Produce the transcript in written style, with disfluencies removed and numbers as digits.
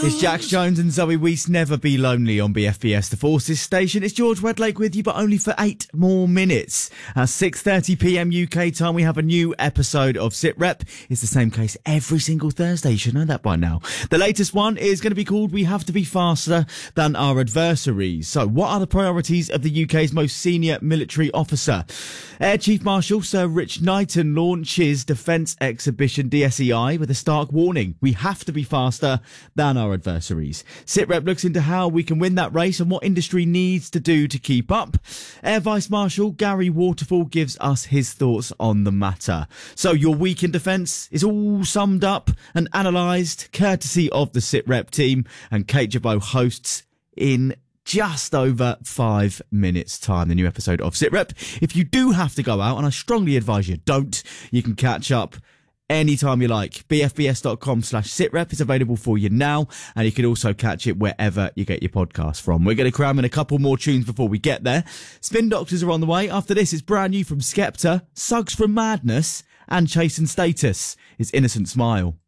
It's Jax Jones and Zoe Weist. Never be lonely on BFBS, the Forces station. It's George Wedlake with you, but only for 8 more minutes. At 6:30pm UK time, we have a new episode of SitRep. It's the same case every single Thursday. You should know that by now. The latest one is going to be called We Have to Be Faster Than Our Adversaries. So what are the priorities of the UK's most senior military officer? Air Chief Marshal Sir Rich Knighton launches Defence Exhibition DSEI with a stark warning. We have to be faster than our adversaries. SitRep looks into how we can win that race and what industry needs to do to keep up. Air Vice Marshal Gary Waterfall gives us his thoughts on the matter. So your week in defence is all summed up and analysed courtesy of the SitRep team, and Kate Jabot hosts in just over 5 minutes time the new episode of SitRep. If you do have to go out, and I strongly advise you don't, you can catch up anytime you like. bfbs.com/sitrep is available for you now, and you can also catch it wherever you get your podcasts from. We're going to cram in a couple more tunes before we get there. Spin Doctors are on the way. After this, it's brand new from Skepta, Suggs from Madness, and Chase and Status is Innocent Smile.